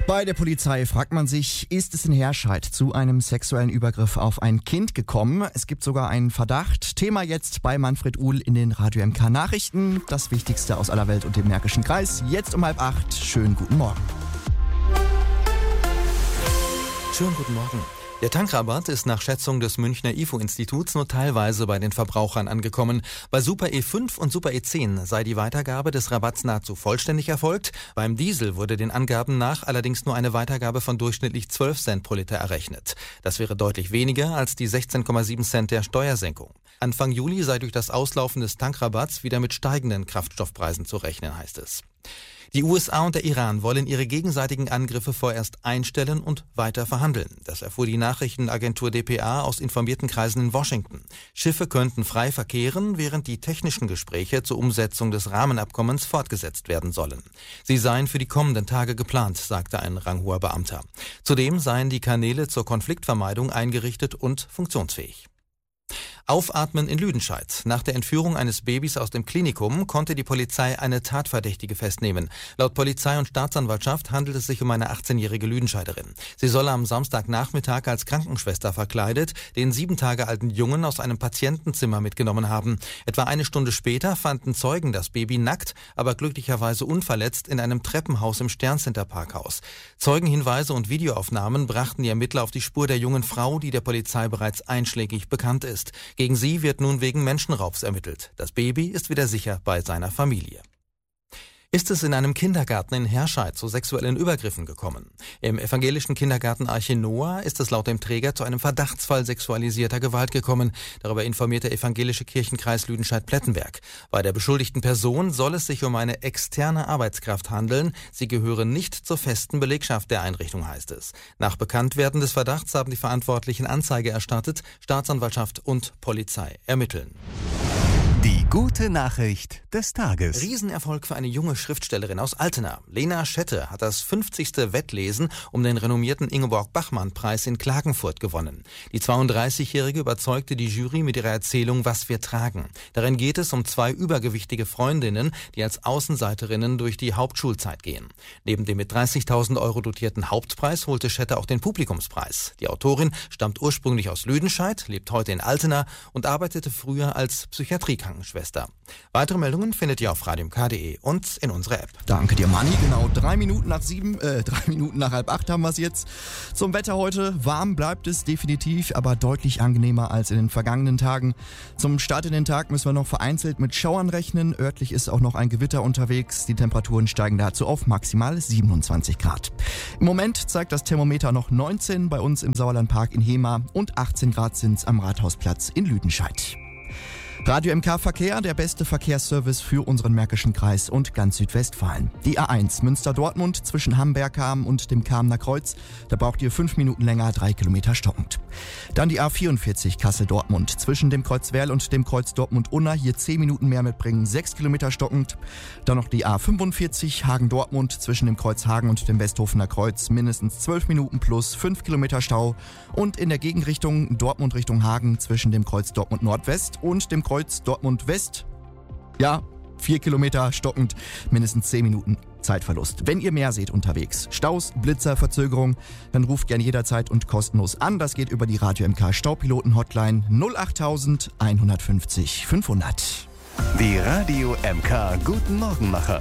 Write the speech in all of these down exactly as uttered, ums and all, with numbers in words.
Bei der Polizei fragt man sich, ist es in Herscheid zu einem sexuellen Übergriff auf ein Kind gekommen? Es gibt sogar einen Verdacht. Thema jetzt bei Manfred Uhl in den Radio M K Nachrichten. Das Wichtigste aus aller Welt und dem Märkischen Kreis. Jetzt um halb acht. Schönen guten Morgen. Schönen guten Morgen. Der Tankrabatt ist nach Schätzung des Münchner I F O-Instituts nur teilweise bei den Verbrauchern angekommen. Bei Super E fünf und Super E zehn sei die Weitergabe des Rabatts nahezu vollständig erfolgt. Beim Diesel wurde den Angaben nach allerdings nur eine Weitergabe von durchschnittlich zwölf Cent pro Liter errechnet. Das wäre deutlich weniger als die sechzehn Komma sieben Cent der Steuersenkung. Anfang Juli sei durch das Auslaufen des Tankrabatts wieder mit steigenden Kraftstoffpreisen zu rechnen, heißt es. Die U S A und der Iran wollen ihre gegenseitigen Angriffe vorerst einstellen und weiter verhandeln. Das erfuhr die Nachrichtenagentur D P A aus informierten Kreisen in Washington. Schiffe könnten frei verkehren, während die technischen Gespräche zur Umsetzung des Rahmenabkommens fortgesetzt werden sollen. Sie seien für die kommenden Tage geplant, sagte ein ranghoher Beamter. Zudem seien die Kanäle zur Konfliktvermeidung eingerichtet und funktionsfähig. Aufatmen in Lüdenscheid. Nach der Entführung eines Babys aus dem Klinikum konnte die Polizei eine Tatverdächtige festnehmen. Laut Polizei und Staatsanwaltschaft handelt es sich um eine achtzehnjährige Lüdenscheiderin. Sie soll am Samstagnachmittag als Krankenschwester verkleidet den sieben Tage alten Jungen aus einem Patientenzimmer mitgenommen haben. Etwa eine Stunde später fanden Zeugen das Baby nackt, aber glücklicherweise unverletzt in einem Treppenhaus im Sterncenter Parkhaus. Zeugenhinweise und Videoaufnahmen brachten die Ermittler auf die Spur der jungen Frau, die der Polizei bereits einschlägig bekannt ist. Gegen sie wird nun wegen Menschenraubs ermittelt. Das Baby ist wieder sicher bei seiner Familie. Ist es in einem Kindergarten in Herscheid zu sexuellen Übergriffen gekommen? Im evangelischen Kindergarten Arche Noah ist es laut dem Träger zu einem Verdachtsfall sexualisierter Gewalt gekommen. Darüber informiert der evangelische Kirchenkreis Lüdenscheid-Plettenberg. Bei der beschuldigten Person soll es sich um eine externe Arbeitskraft handeln. Sie gehöre nicht zur festen Belegschaft der Einrichtung, heißt es. Nach Bekanntwerden des Verdachts haben die Verantwortlichen Anzeige erstattet. Staatsanwaltschaft und Polizei ermitteln. Die gute Nachricht des Tages. Riesenerfolg für eine junge Schriftstellerin aus Altena. Lena Schette hat das fünfzigste Wettlesen um den renommierten Ingeborg-Bachmann-Preis in Klagenfurt gewonnen. Die zweiunddreißigjährige überzeugte die Jury mit ihrer Erzählung Was wir tragen. Darin geht es um zwei übergewichtige Freundinnen, die als Außenseiterinnen durch die Hauptschulzeit gehen. Neben dem mit dreißigtausend Euro dotierten Hauptpreis holte Schette auch den Publikumspreis. Die Autorin stammt ursprünglich aus Lüdenscheid, lebt heute in Altena und arbeitete früher als Psychiatriekrankenschwester. Weitere Meldungen findet ihr auf radio m k punkt d e und in unserer App. Danke dir, Manni. Genau, drei Minuten nach sieben, äh, drei Minuten nach halb acht haben wir es jetzt. Zum Wetter heute. Warm bleibt es definitiv, aber deutlich angenehmer als in den vergangenen Tagen. Zum Start in den Tag müssen wir noch vereinzelt mit Schauern rechnen. Örtlich ist auch noch ein Gewitter unterwegs. Die Temperaturen steigen dazu auf maximal siebenundzwanzig Grad. Im Moment zeigt das Thermometer noch neunzehn bei uns im Sauerlandpark in Hema und achtzehn Grad sind es am Rathausplatz in Lüdenscheid. Radio M K Verkehr, der beste Verkehrsservice für unseren Märkischen Kreis und ganz Südwestfalen. Die A eins Münster-Dortmund zwischen Hamberg-Ham und dem Kamener Kreuz. Da braucht ihr fünf Minuten länger, drei Kilometer stockend. Dann die A vierundvierzig Kassel-Dortmund zwischen dem Kreuz Werl und dem Kreuz Dortmund-Unna. Hier zehn Minuten mehr mitbringen, sechs Kilometer stockend. Dann noch die A fünfundvierzig Hagen-Dortmund zwischen dem Kreuz Hagen und dem Westhofener Kreuz. Mindestens zwölf Minuten plus fünf Kilometer Stau. Und in der Gegenrichtung Dortmund Richtung Hagen zwischen dem Kreuz Dortmund Nordwest und dem Kreuz Dortmund West. Ja, vier Kilometer stockend, mindestens zehn Minuten Zeitverlust. Wenn ihr mehr seht unterwegs, Staus, Blitzer, Verzögerung, dann ruft gern jederzeit und kostenlos an. Das geht über die Radio M K Staupiloten Hotline null acht tausend einhundertfünfzig fünfhundert. Die Radio M K Guten Morgenmacher.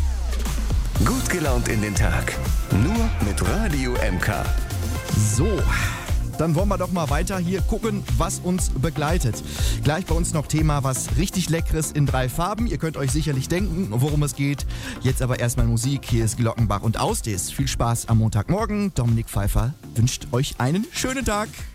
Gut gelaunt in den Tag. Nur mit Radio M K. So. Dann wollen wir doch mal weiter hier gucken, was uns begleitet. Gleich bei uns noch Thema was richtig Leckeres in drei Farben. Ihr könnt euch sicherlich denken, worum es geht. Jetzt aber erstmal Musik. Hier ist Glockenbach und Ausdis. Viel Spaß am Montagmorgen. Dominik Pfeiffer wünscht euch einen schönen Tag.